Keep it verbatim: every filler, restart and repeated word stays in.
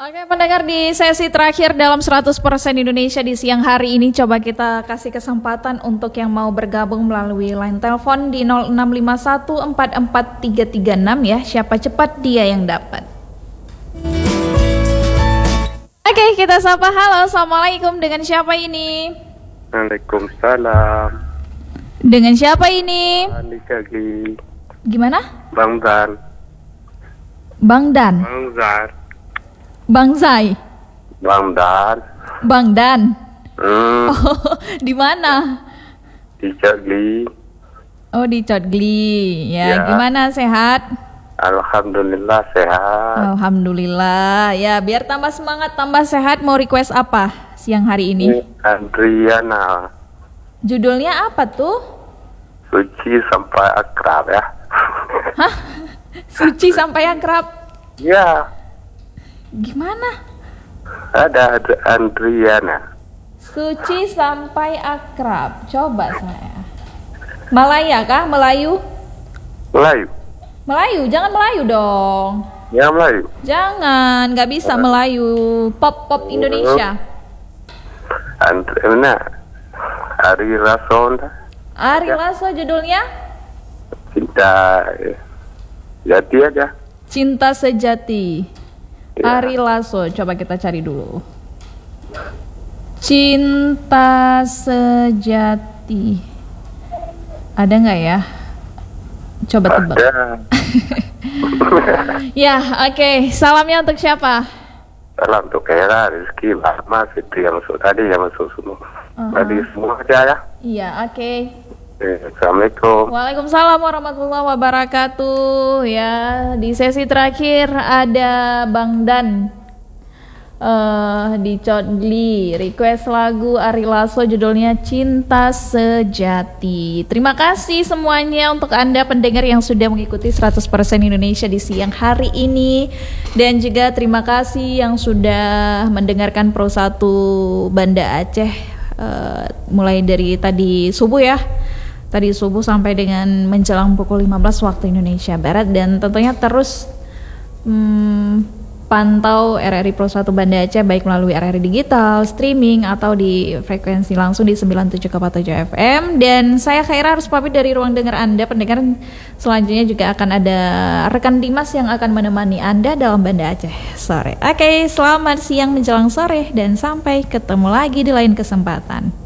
Oke pendengar, di sesi terakhir dalam seratus persen Indonesia di siang hari ini, coba kita kasih kesempatan untuk yang mau bergabung melalui line telepon di nol enam lima satu empat empat tiga tiga enam ya. Siapa cepat dia yang dapat. Oke, kita sapa. Halo, assalamualaikum, dengan siapa ini? Waalaikumsalam. Dengan siapa ini? Alikagi. Gimana? Bang Dan. Bang Dan. Bang Zar. Bang Zai. Bang Dan. Bang Dan. Hmm. Oh, di mana? Di Cagli. Oh, di Cotgli. Ya, Ya. gimana, sehat? Alhamdulillah sehat. Alhamdulillah. Ya, biar tambah semangat, tambah sehat, mau request apa siang hari ini? Ini Adriana. Judulnya apa tuh? Suci sampai akrab ya. Hah? Suci sampai akrab. Ya, Gimana? ada Ad- Adriana. Suci sampai akrab. Coba saya. Malaya kah? Melayu? Melayu. Melayu, jangan Melayu dong. Ya Melayu. Jangan, nggak bisa Melayu. Pop-pop Indonesia. Adriana. Ari Rasonda. Ari Lasso judulnya? Cinta. Jati aja. Cinta Sejati. Ya. Ari Lasso, coba kita cari dulu. Cinta Sejati. Ada nggak ya? Coba tebak. Ada. Ya, oke. Salamnya untuk siapa? Salam untuk Kera, Rizky, Bahma, Fitri yang masuk tadi, yang masuk semua. Uh-huh. Tadi semua aja ya. Iya, oke. Eh, Assalamualaikum. Waalaikumsalam warahmatullahi wabarakatuh. Ya, di sesi terakhir ada Bang Dan eh di Cotgli, request lagu Ari Lasso judulnya Cinta Sejati. Terima kasih semuanya untuk Anda pendengar yang sudah mengikuti seratus persen Indonesia di siang hari ini, dan juga terima kasih yang sudah mendengarkan Pro satu Banda Aceh eh, mulai dari tadi subuh ya. Tadi subuh sampai dengan menjelang pukul lima belas waktu Indonesia Barat, dan tentunya terus hmm, pantau R R I Pro satu Banda Aceh baik melalui R R I digital, streaming, atau di frekuensi langsung di sembilan puluh tujuh koma tujuh F M. Dan saya Khaira harus pamit dari ruang dengar Anda pendengar. Selanjutnya juga akan ada rekan Dimas yang akan menemani Anda dalam Banda Aceh sore. Oke, selamat siang menjelang sore dan sampai ketemu lagi di lain kesempatan.